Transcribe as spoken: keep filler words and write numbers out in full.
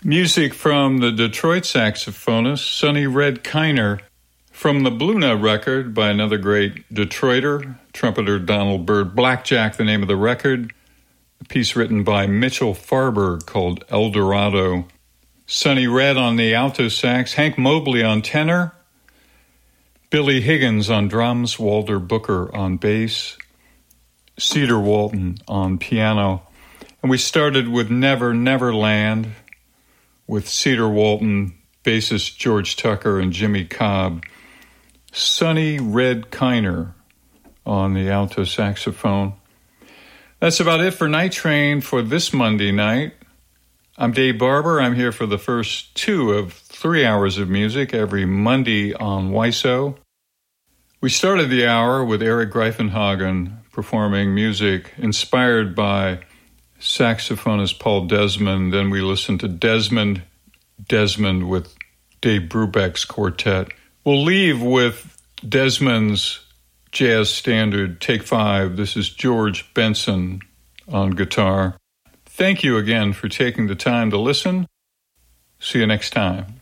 Music from the Detroit saxophonist Sonny Red Kiner, from the Blue Note record by another great Detroiter, trumpeter Donald Byrd. Blackjack, the name of the record, a piece written by Mitchell Farberg called El Dorado. Sonny Red on the alto sax, Hank Mobley on tenor, Billy Higgins on drums, Walter Booker on bass, Cedar Walton on piano. And we started with Never Never Land with Cedar Walton, bassist George Tucker, and Jimmy Cobb. Sonny Red Kiner on the alto saxophone. That's about it for Night Train for this Monday night. I'm Dave Barber. I'm here for the first two of three hours of music every Monday on W I S O. We started the hour with Eric Greifenhagen performing music inspired by saxophonist Paul Desmond. Then we listened to Desmond Desmond with Dave Brubeck's quartet. We'll leave with Desmond's jazz standard, Take Five. This is George Benson on guitar. Thank you again for taking the time to listen. See you next time.